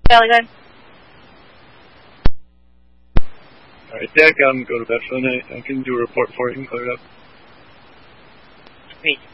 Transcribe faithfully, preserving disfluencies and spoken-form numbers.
Valley, go ahead. Alright, Dak, um, go to bed for the night. I can do a report for you and clear it up. Sweet.